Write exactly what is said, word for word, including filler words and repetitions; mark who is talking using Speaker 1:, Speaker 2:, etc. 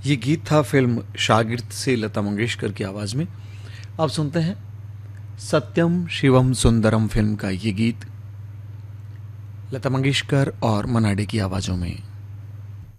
Speaker 1: ये गीत था फिल्म शागिर्द से लता मंगेशकर की आवाज में। अब सुनते हैं सत्यम शिवम सुंदरम फिल्म का ये गीत लता मंगेशकर और मनाडे की आवाजों में।